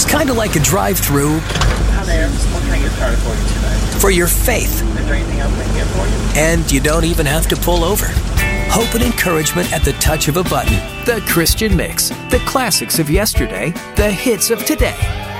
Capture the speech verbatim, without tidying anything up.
kind of like a drive-through Hi there. What can I get started for you today? for your faith. Is there anything else I can get for you? And you don't even have to pull over. Hope and encouragement at the touch of a button. The Christian Mix. The classics of yesterday, the hits of today.